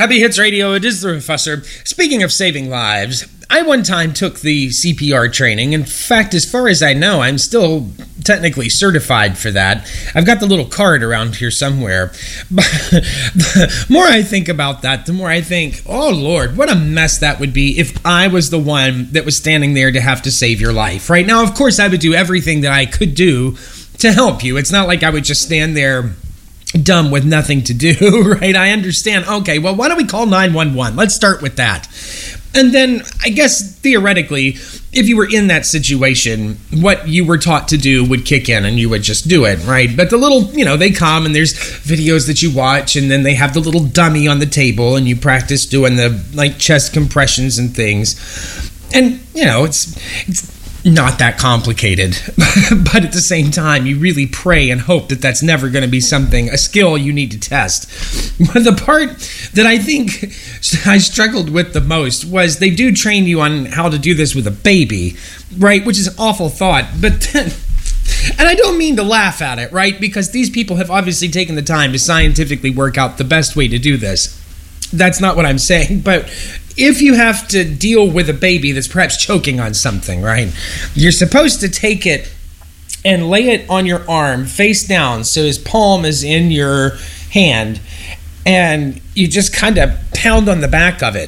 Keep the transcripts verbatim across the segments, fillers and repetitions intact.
Happy Hits Radio, it is the Professor. Speaking of saving lives, I one time took the C P R training. In fact, as far as I know, I'm still technically certified for that. I've got the little card around here somewhere. But the more I think about that, the more I think, oh Lord, what a mess that would be if I was the one that was standing there to have to save your life. Right now, of course, I would do everything that I could do to help you. It's not like I would just stand there dumb with nothing to do, right? I understand. Okay, well, why don't we call nine one one? Let's start with that. And then, I guess, theoretically, if you were in that situation, what you were taught to do would kick in and you would just do it, right? But the little, you know, they come and there's videos that you watch and then they have the little dummy on the table and you practice doing the, like, chest compressions and things. And, you know, it's it's not that complicated. But at the same time, you really pray and hope that that's never going to be something, a skill you need to test. But the part that I think I struggled with the most was they do train you on how to do this with a baby, right? Which is an awful thought. But then, and I don't mean to laugh at it, right? Because these people have obviously taken the time to scientifically work out the best way to do this. That's not what I'm saying, but if you have to deal with a baby that's perhaps choking on something, right, you're supposed to take it and lay it on your arm face down so his palm is in your hand, and you just kind of pound on the back of it.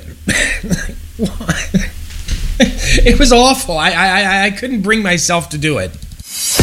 It was awful. I, I, I couldn't bring myself to do it.